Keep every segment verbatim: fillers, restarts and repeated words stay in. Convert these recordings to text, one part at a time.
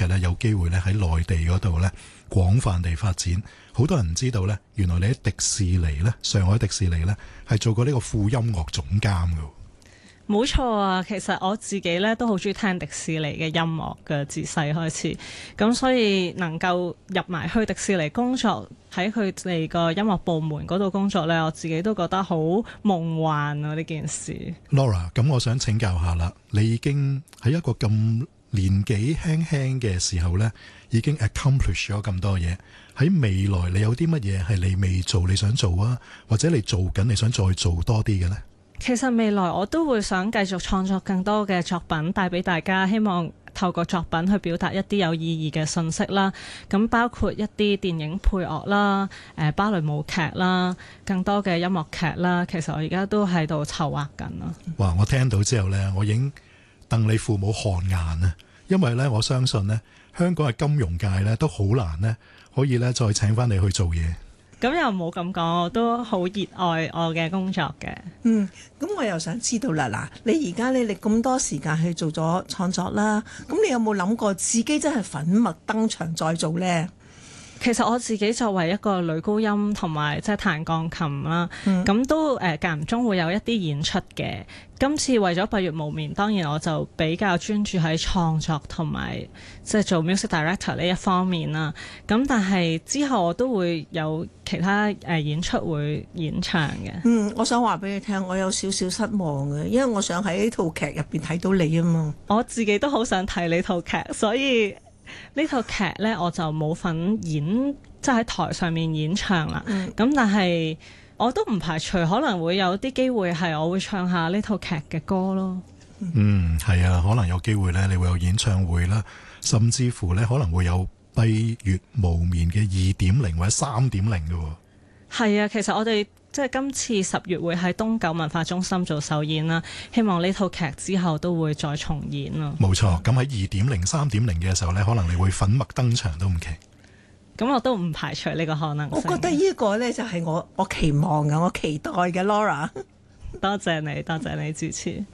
劇咧有機會咧喺內地嗰度咧廣泛地發展。好多人唔知道咧，原來你喺迪士尼咧，上海迪士尼咧係做過呢個副音樂總監㗎。 冇錯啊，其實我自己咧都好中意聽迪士尼嘅音樂嘅，自細開始，咁所以能夠入埋去迪士尼工作，喺佢哋個音樂部門嗰度工作咧，我自己都覺得好夢幻啊！呢件事 Laura， 咁我想請教下啦，你已經喺一個咁年紀輕輕嘅時候咧，已經 accomplish 咗咁多嘢。喺未來你有啲乜嘢係你未做你想做啊，或者你做緊你想再做多啲嘅呢？ 其實未來我都會想繼續創作更多嘅作品帶俾大家，希望透過作品去表達一啲有意義嘅信息啦。咁包括一啲電影配樂啦、誒芭蕾舞劇啦、更多嘅音樂劇啦。其實我而家都喺度籌劃緊啦。 哇！我聽到之後呢，我已經戥你父母汗顏啊！因為呢，我相信呢，香港嘅金融界呢都好難呢，可以呢再請翻你去做嘢。 咁又冇咁講，我都好熱愛我嘅工作嘅。 嗯，咁我又想知道啦，嗱，你而家咧，你咁多時間去做咗創作啦，咁你有冇諗過自己真係粉墨登場再做呢？ 其實我自己作為一個女高音同埋即係彈鋼琴啦，咁、嗯、都誒間唔中會有一啲演出嘅。今次為咗閉月無眠，當然我就比較專注喺創作同埋即係做 music director 呢一方面啦。咁但係之後我都會有其他誒演出會演唱嘅。 嗯，我想話俾你聽，我有少少失望嘅，因為我想喺呢套劇入邊睇到你啊嘛。 我自己都好想睇呢套劇，所以呢套劇呢，我就冇份演，即係喺台上面演唱啦。咁、嗯、但係我都唔排除可能會有啲機會係我會唱下呢套劇嘅歌咯。 嗯，係啊，可能有機會呢，你會有演唱會啦，甚至乎呢可能會有閉月無眠嘅二點零或者三點零嘅。 係啊，其實我哋即係今次十月會喺東九文化中心做首演啦，希望呢套劇之後都會再重演啊。 冇錯，咁喺二點零、三點零嘅時候呢，可能你會粉墨登場都唔奇。 咁我都唔排除呢個可能性。 我覺得呢個呢，就係我我期望嘅，我期待嘅 Laura。 多謝你，多謝你支持。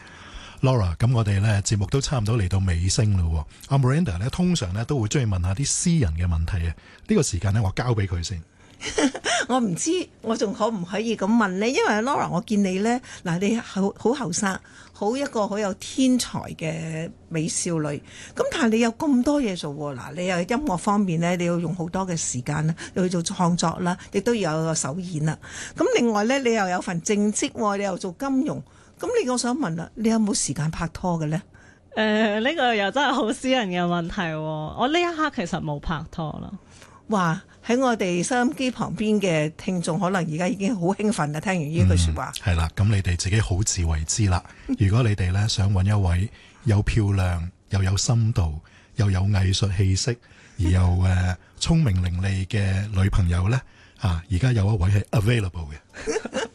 Laura，咁我哋呢節目都差唔多嚟到尾聲咯。阿 Miranda 呢，通常呢都會中意問下啲私人嘅問題啊。呢、呢個時間呢，我交俾佢先。 我唔知我仲可唔可以咁問你，因為 Laura 我見你呢，嗱，你好好後生，好一個好有天才嘅美少女，咁但係你有咁多嘢做喎，嗱，你又音樂方面呢，你要用好多嘅時間啦，你去做創作啦，亦都要有個首演啦，咁另外呢，你又有份正職，你又做金融，咁你我想問啦，你有冇時間拍拖嘅呢？ 誒、呃，呢、呢個又真係好私人嘅問題喎，我呢一刻其實冇拍拖啦。 哇！喺我哋收音機旁邊嘅聽眾，可能而家已經好興奮啦！聽完呢句説話， 係啦、嗯，咁你哋自己好自為之啦。如果你哋咧想揾一位又漂亮又有深度又有藝術氣息而又誒、呃、聰明伶俐嘅女朋友咧，啊，而家有一位係 available 嘅。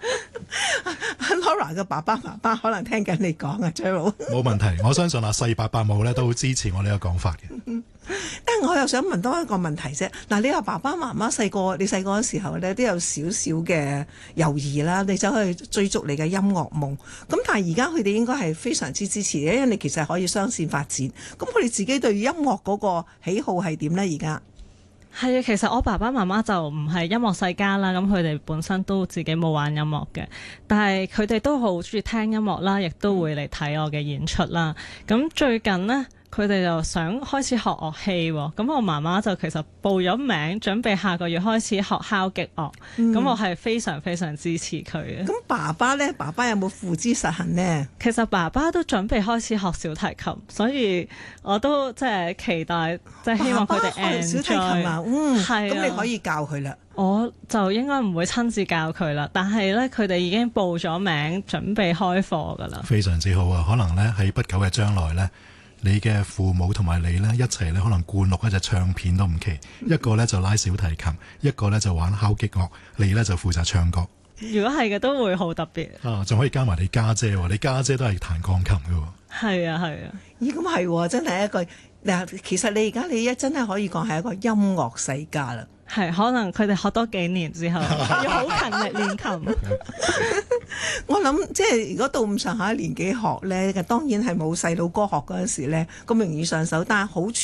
Laura 嘅爸爸媽媽可能聽緊你講啊，張老冇問題，我相信阿細伯伯母咧都好支持我呢個講法嘅。 但係我又想問多一個問題啫。嗱，你話爸爸媽媽細個，你細個嘅時候咧都有少少嘅猶豫啦，你走去追逐你嘅音樂夢。咁但係而家佢哋應該係非常之支持嘅，因為你其實可以雙線發展。咁佢哋自己對音樂嗰個喜好係點呢？而家係啊，其實我爸爸媽媽就唔係音樂世家啦，咁佢哋本身都自己冇玩音樂嘅，但係佢哋都好中意聽音樂啦，亦都會嚟睇我嘅演出啦。咁最近呢，佢哋就想開始學樂器喎，咁我媽媽就其實報咗名，準備下個月開始學敲擊樂，咁、嗯、我係非常非常支持佢嘅。 咁爸爸呢？爸爸有冇付之實行呢？ 其實爸爸都準備開始學小提琴，所以我都即係期待，即係希望佢哋 enjoy 小提琴啊，嗯，係啊，咁你可以教佢啦。 我就應該唔會親自教佢啦，但係呢，佢哋已經報咗名，準備開課噶啦。 非常之好啊！可能呢，喺不久嘅將來呢，你嘅父母同埋你呢，一齊呢，可能灌錄一隻唱片都唔奇。一個呢就拉小提琴，一個呢就玩敲擊樂，你呢就負責唱歌。 如果係嘅，都會好特別啊！仲可以加埋你家姐喎，你家姐都係彈鋼琴嘅喎。 係啊係啊， 咦咁係真係一個嗱，其實你而家你一真係可以講係一個音樂世家啦。 係，可能佢哋學多幾年之後，要好勤力練琴。 我諗即係如果到咁上下年紀學咧，當然係冇細路哥學嗰陣時咧咁容易上手，但係好處